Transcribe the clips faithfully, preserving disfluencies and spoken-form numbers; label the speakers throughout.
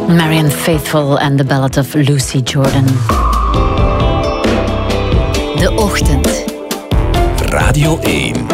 Speaker 1: Marianne Faithfull en The Ballad of Lucy Jordan. De Ochtend.
Speaker 2: Radio één.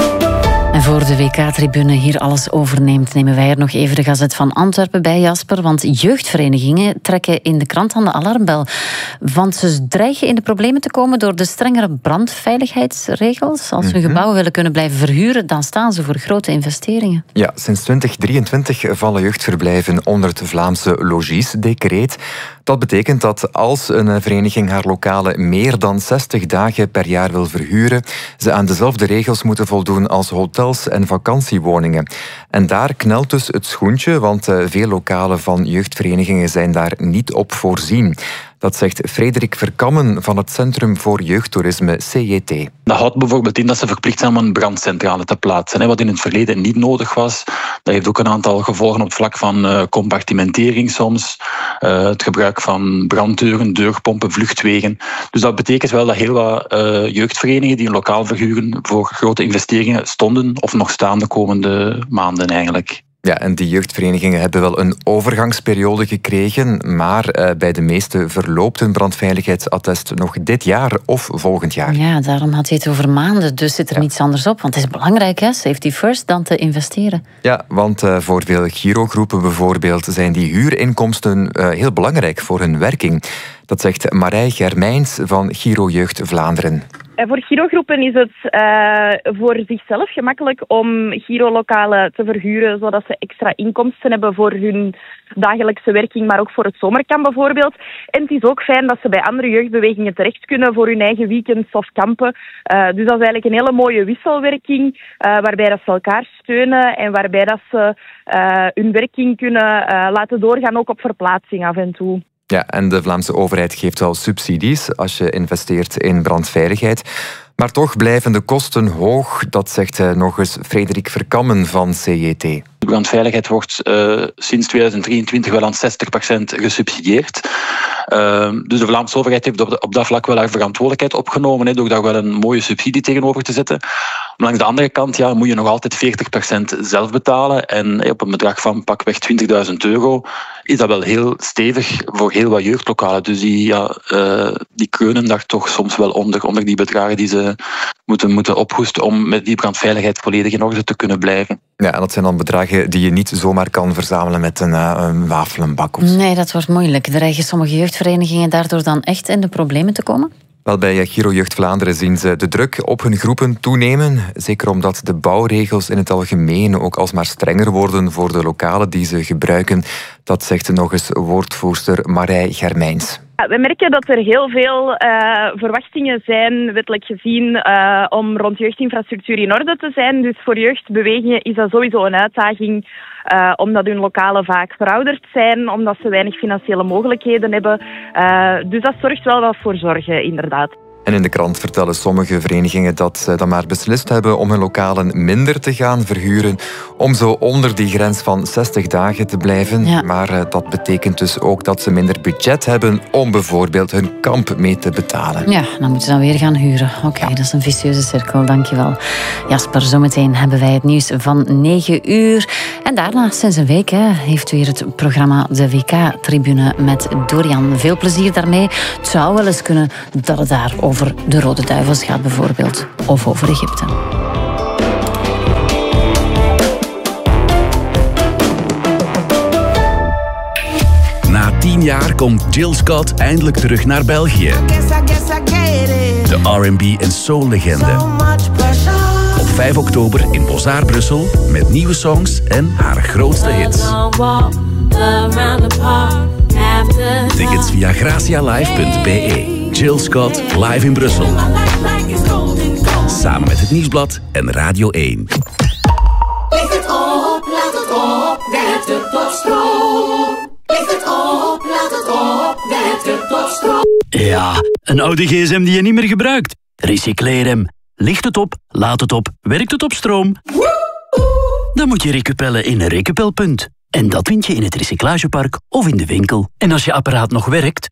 Speaker 1: En voor de W K-tribune hier alles overneemt, nemen wij er nog even de Gazet van Antwerpen bij, Jasper. Want jeugdverenigingen trekken in de krant aan de alarmbel. Want ze dreigen in de problemen te komen door de strengere brandveiligheidsregels. Als ze hun gebouwen willen kunnen blijven verhuren, dan staan ze voor grote investeringen.
Speaker 3: Ja, sinds twintig drieëntwintig vallen jeugdverblijven onder het Vlaamse logiesdecreet. Dat betekent dat als een vereniging haar lokalen meer dan zestig dagen per jaar wil verhuren, ze aan dezelfde regels moeten voldoen als hotels en vakantiewoningen. En daar knelt dus het schoentje, want veel lokalen van jeugdverenigingen zijn daar niet op voorzien. Dat zegt Frederik Verkammen van het Centrum voor Jeugdtoerisme, C J T.
Speaker 4: Dat houdt bijvoorbeeld in dat ze verplicht zijn om een brandcentrale te plaatsen. Wat in het verleden niet nodig was. Dat heeft ook een aantal gevolgen op het vlak van compartimentering soms. Het gebruik van branddeuren, deurpompen, vluchtwegen. Dus dat betekent wel dat heel wat jeugdverenigingen die een lokaal verhuren voor grote investeringen stonden of nog staan de komende maanden eigenlijk.
Speaker 3: Ja, en die jeugdverenigingen hebben wel een overgangsperiode gekregen, maar uh, bij de meeste verloopt een brandveiligheidsattest nog dit jaar of volgend jaar.
Speaker 1: Ja, daarom had hij het over maanden, dus zit er ja. niets anders op. Want het is belangrijk, hè, safety first, dan te investeren.
Speaker 3: Ja, want uh, voor veel girogroepen bijvoorbeeld zijn die huurinkomsten uh, heel belangrijk voor hun werking. Dat zegt Marij Germijns van Giro Jeugd Vlaanderen.
Speaker 5: Voor girogroepen is het uh, voor zichzelf gemakkelijk om girolokalen te verhuren, zodat ze extra inkomsten hebben voor hun dagelijkse werking, maar ook voor het zomerkamp bijvoorbeeld. En het is ook fijn dat ze bij andere jeugdbewegingen terecht kunnen voor hun eigen weekends of kampen. Uh, dus dat is eigenlijk een hele mooie wisselwerking, uh, waarbij dat ze elkaar steunen en waarbij dat ze uh, hun werking kunnen uh, laten doorgaan, ook op verplaatsing af en toe.
Speaker 3: Ja, en de Vlaamse overheid geeft wel subsidies als je investeert in brandveiligheid. Maar toch blijven de kosten hoog, dat zegt nog eens Frederik Verkammen van C J T.
Speaker 4: De brandveiligheid wordt uh, sinds tweeduizend drieëntwintig wel aan zestig procent gesubsidieerd. Uh, dus de Vlaamse overheid heeft op, de, op dat vlak wel haar verantwoordelijkheid opgenomen, he, door daar wel een mooie subsidie tegenover te zetten. Maar langs de andere kant ja, moet je nog altijd veertig procent zelf betalen. En he, op een bedrag van pakweg twintigduizend euro is dat wel heel stevig voor heel wat jeugdlokalen. Dus die, ja, uh, die kreunen daar toch soms wel onder, onder die bedragen die ze moeten, moeten ophoesten om met die brandveiligheid volledig in orde te kunnen blijven.
Speaker 3: Ja, en dat zijn dan bedragen die je niet zomaar kan verzamelen met een, uh, een wafelenbak of zo.
Speaker 1: Nee, dat wordt moeilijk. Dreigen sommige jeugdverenigingen daardoor dan echt in de problemen te komen?
Speaker 3: Wel, bij Giro Jeugd Vlaanderen zien ze de druk op hun groepen toenemen. Zeker omdat de bouwregels in het algemeen ook alsmaar strenger worden voor de lokalen die ze gebruiken. Dat zegt nog eens woordvoerster Marij Germijns.
Speaker 5: Ja, we merken dat er heel veel uh, verwachtingen zijn, wettelijk gezien, uh, om rond jeugdinfrastructuur in orde te zijn. Dus voor jeugdbewegingen is dat sowieso een uitdaging, uh, omdat hun lokalen vaak verouderd zijn, omdat ze weinig financiële mogelijkheden hebben. Uh, dus dat zorgt wel wat voor zorgen, inderdaad.
Speaker 3: En in de krant vertellen sommige verenigingen dat ze dan maar beslist hebben om hun lokalen minder te gaan verhuren, om zo onder die grens van zestig dagen te blijven. Ja. Maar uh, dat betekent dus ook dat ze minder budget hebben om bijvoorbeeld hun kamp mee te betalen.
Speaker 1: Ja, dan moeten ze dan weer gaan huren. Oké, okay, ja. Dat is een vicieuze cirkel, dankjewel. Jasper, zometeen hebben wij het nieuws van negen uur. En daarna, sinds een week, hè, heeft u hier het programma De W K-tribune met Dorian. Veel plezier daarmee. Het zou wel eens kunnen dat het daar over de Rode Duivels gaat bijvoorbeeld. Of over Egypte.
Speaker 2: Na tien jaar komt Jill Scott eindelijk terug naar België. De R en B en soul-legende. Op vijf oktober in Bozar Brussel met nieuwe songs en haar grootste hits. Tickets via gracialive punt b e. Jill Scott live in Brussel. Samen met het Nieuwsblad en Radio één.
Speaker 6: Ligt het op, laat het op, werkt het op stroom. Ligt het op, laat het op, werkt het op stroom.
Speaker 7: Ja, een oude gsm die je niet meer gebruikt. Recycleer hem. Ligt het op, laat het op, werkt het op stroom. Dan moet je recupellen in een recupelpunt. En dat vind je in het recyclagepark of in de winkel. En als je apparaat nog werkt,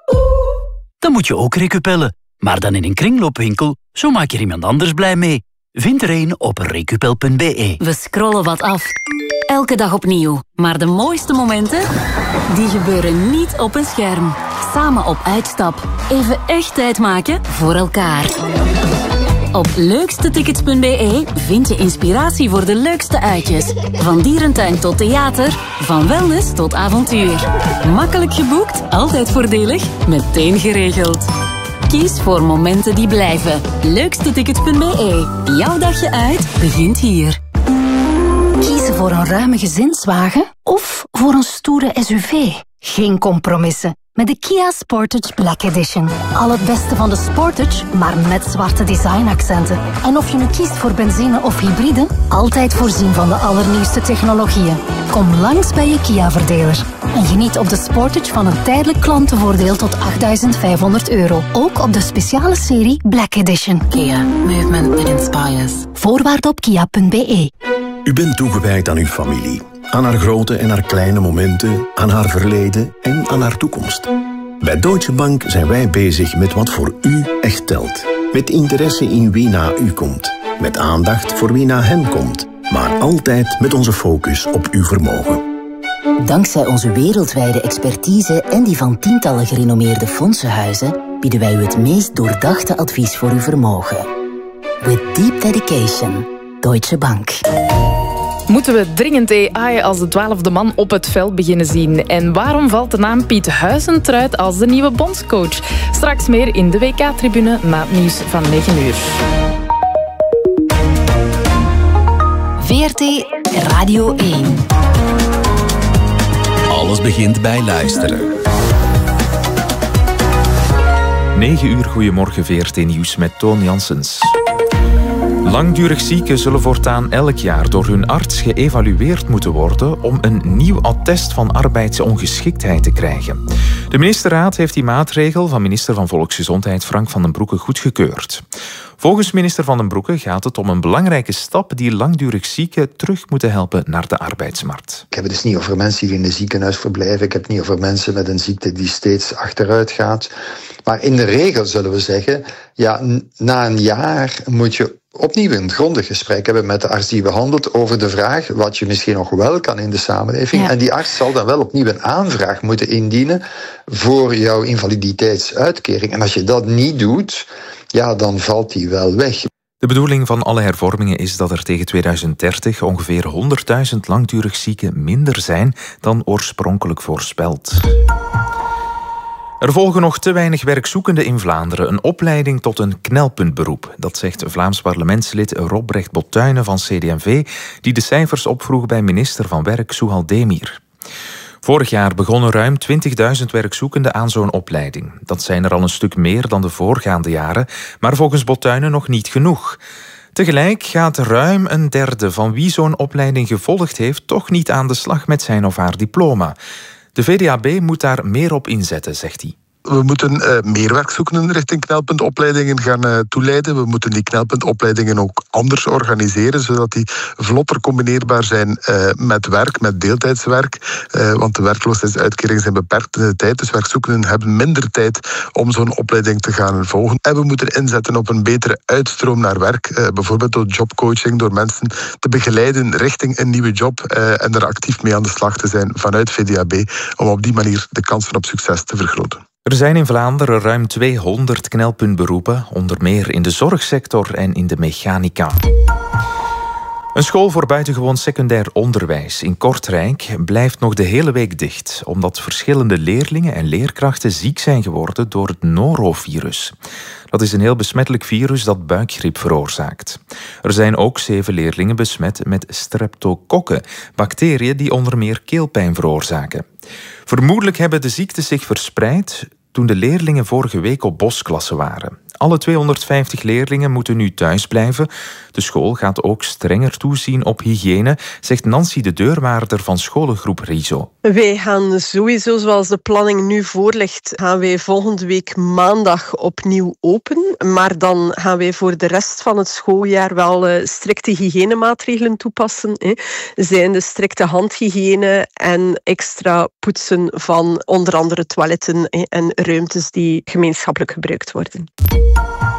Speaker 7: dan moet je ook recupellen. Maar dan in een kringloopwinkel, zo maak je er iemand anders blij mee. Vind er een op recupel punt b e.
Speaker 8: We scrollen wat af. Elke dag opnieuw. Maar de mooiste momenten, die gebeuren niet op een scherm. Samen op uitstap. Even echt tijd maken voor elkaar. Op leukstetickets punt b e vind je inspiratie voor de leukste uitjes. Van dierentuin tot theater, van wellness tot avontuur. Makkelijk geboekt, altijd voordelig, meteen geregeld. Kies voor momenten die blijven. leukstetickets punt b e. Jouw dagje uit begint hier.
Speaker 9: Kiezen voor een ruime gezinswagen of voor een stoere S U V? Geen compromissen. Met de Kia Sportage Black Edition. Al het beste van de Sportage, maar met zwarte designaccenten. En of je nu kiest voor benzine of hybride, altijd voorzien van de allernieuwste technologieën. Kom langs bij je Kia-verdeler. En geniet op de Sportage van een tijdelijk klantenvoordeel tot achtduizend vijfhonderd euro. Ook op de speciale serie Black Edition.
Speaker 8: Kia. Movement that inspires.
Speaker 9: Voorwaarden op kia punt b e.
Speaker 10: U bent toegewijd aan uw familie. Aan haar grote en haar kleine momenten, aan haar verleden en aan haar toekomst. Bij Deutsche Bank zijn wij bezig met wat voor u echt telt. Met interesse in wie na u komt. Met aandacht voor wie na hen komt. Maar altijd met onze focus op uw vermogen.
Speaker 11: Dankzij onze wereldwijde expertise en die van tientallen gerenommeerde fondsenhuizen bieden wij u het meest doordachte advies voor uw vermogen. With deep dedication. Deutsche Bank.
Speaker 12: Moeten we dringend A I als de twaalfde man op het veld beginnen zien? En waarom valt de naam Piet Huizentruid als de nieuwe bondscoach? Straks meer in de W K-tribune na het nieuws van negen uur.
Speaker 9: V R T Radio één.
Speaker 2: Alles begint bij luisteren.
Speaker 3: negen uur, goedemorgen V R T Nieuws met Toon Janssens. Langdurig zieken zullen voortaan elk jaar door hun arts geëvalueerd moeten worden om een nieuw attest van arbeidsongeschiktheid te krijgen. De ministerraad heeft die maatregel van minister van Volksgezondheid Frank van den Broeke goedgekeurd. Volgens minister van den Broeke gaat het om een belangrijke stap die langdurig zieken terug moeten helpen naar de arbeidsmarkt.
Speaker 13: Ik heb het dus niet over mensen die in een ziekenhuis verblijven. Ik heb het niet over mensen met een ziekte die steeds achteruit gaat. Maar in de regel zullen we zeggen, ja, na een jaar moet je opnieuw een grondig gesprek hebben met de arts die behandelt over de vraag wat je misschien nog wel kan in de samenleving. Ja. En die arts zal dan wel opnieuw een aanvraag moeten indienen voor jouw invaliditeitsuitkering. En als je dat niet doet, ja, dan valt die wel weg.
Speaker 3: De bedoeling van alle hervormingen is dat er tegen tweeduizend dertig ongeveer honderdduizend langdurig zieken minder zijn dan oorspronkelijk voorspeld. Er volgen nog te weinig werkzoekenden in Vlaanderen een opleiding tot een knelpuntberoep. Dat zegt Vlaams parlementslid Robrecht Bottuinen van C D en V, die de cijfers opvroeg bij minister van Werk Souhal Demir. Vorig jaar begonnen ruim twintigduizend werkzoekenden aan zo'n opleiding. Dat zijn er al een stuk meer dan de voorgaande jaren, maar volgens Bottuinen nog niet genoeg. Tegelijk gaat ruim een derde van wie zo'n opleiding gevolgd heeft toch niet aan de slag met zijn of haar diploma. De V D A B moet daar meer op inzetten, zegt hij.
Speaker 14: We moeten uh, meer werkzoekenden richting knelpuntopleidingen gaan uh, toeleiden. We moeten die knelpuntopleidingen ook anders organiseren, zodat die vlotter combineerbaar zijn uh, met werk, met deeltijdswerk. Uh, want de werkloosheidsuitkeringen zijn beperkt in de tijd, dus werkzoekenden hebben minder tijd om zo'n opleiding te gaan volgen. En we moeten inzetten op een betere uitstroom naar werk, uh, bijvoorbeeld door jobcoaching, door mensen te begeleiden richting een nieuwe job uh, en er actief mee aan de slag te zijn vanuit V D A B, om op die manier de kans van op succes te vergroten.
Speaker 3: Er zijn in Vlaanderen ruim tweehonderd knelpuntberoepen, onder meer in de zorgsector en in de mechanica. Een school voor buitengewoon secundair onderwijs in Kortrijk blijft nog de hele week dicht, omdat verschillende leerlingen en leerkrachten ziek zijn geworden door het norovirus. Dat is een heel besmettelijk virus dat buikgriep veroorzaakt. Er zijn ook zeven leerlingen besmet met streptokokken, bacteriën die onder meer keelpijn veroorzaken. Vermoedelijk hebben de ziektes zich verspreid toen de leerlingen vorige week op bosklasse waren. Alle tweehonderdvijftig leerlingen moeten nu thuis blijven. De school gaat ook strenger toezien op hygiëne, zegt Nancy de Deurwaarder van scholengroep Riso.
Speaker 15: Wij gaan sowieso, zoals de planning nu voorligt, gaan wij volgende week maandag opnieuw open. Maar dan gaan wij voor de rest van het schooljaar wel uh, strikte hygiënemaatregelen toepassen. Hè. Zijn de strikte handhygiëne en extra poetsen van onder andere toiletten hè, en ruimtes die gemeenschappelijk gebruikt worden.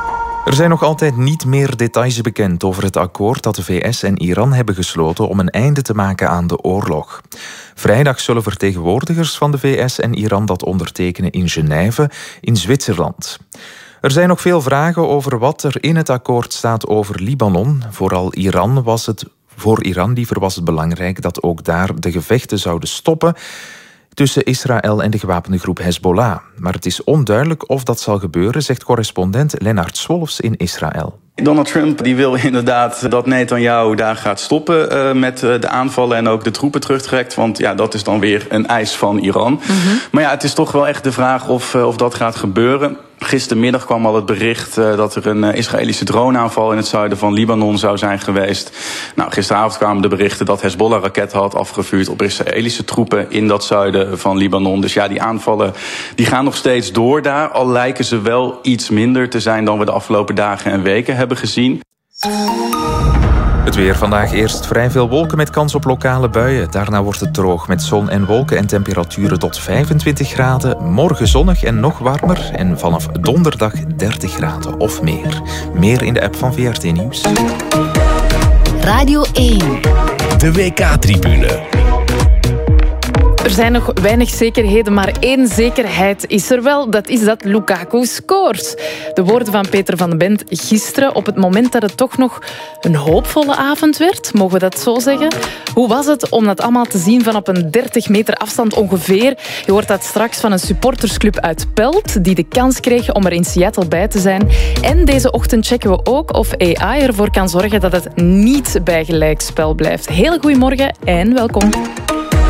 Speaker 3: Er zijn nog altijd niet meer details bekend over het akkoord dat de V S en Iran hebben gesloten om een einde te maken aan de oorlog. Vrijdag zullen vertegenwoordigers van de V S en Iran dat ondertekenen in Genève, in Zwitserland. Er zijn nog veel vragen over wat er in het akkoord staat over Libanon. Vooral Iran was het, voor Iran liever was het belangrijk dat ook daar de gevechten zouden stoppen tussen Israël en de gewapende groep Hezbollah. Maar het is onduidelijk of dat zal gebeuren, zegt correspondent Lennart Swolfs in Israël.
Speaker 16: Donald Trump die wil inderdaad dat Netanyahu daar gaat stoppen uh, met uh, de aanvallen en ook de troepen terugtrekt. Want ja, dat is dan weer een eis van Iran. Mm-hmm. Maar ja, het is toch wel echt de vraag of, uh, of dat gaat gebeuren. Gistermiddag kwam al het bericht uh, dat er een uh, Israëlische droneaanval in het zuiden van Libanon zou zijn geweest. Nou, gisteravond kwamen de berichten dat Hezbollah raketten had afgevuurd op Israëlische troepen in dat zuiden van Libanon. Dus ja, die aanvallen die gaan nog steeds door daar. Al lijken ze wel iets minder te zijn dan we de afgelopen dagen en weken hebben gezien.
Speaker 3: Het weer vandaag eerst vrij veel wolken met kans op lokale buien. Daarna wordt het droog met zon en wolken en temperaturen tot vijfentwintig graden. Morgen zonnig en nog warmer. En vanaf donderdag dertig graden of meer. Meer in de app van V R T Nieuws.
Speaker 8: Radio één.
Speaker 2: De W K-tribune.
Speaker 12: Er zijn nog weinig zekerheden, maar één zekerheid is er wel. Dat is dat Lukaku scoort. De woorden van Peter van den Bent gisteren, op het moment dat het toch nog een hoopvolle avond werd. Mogen we dat zo zeggen? Hoe was het om dat allemaal te zien van op een dertig meter afstand ongeveer? Je hoort dat straks van een supportersclub uit Pelt, die de kans kreeg om er in Seattle bij te zijn. En deze ochtend checken we ook of A I ervoor kan zorgen dat het niet bij gelijkspel blijft. Heel goedemorgen en welkom.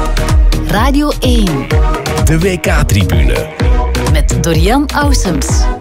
Speaker 8: Radio één.
Speaker 2: De W K-tribune.
Speaker 8: Met Dorian Aussems.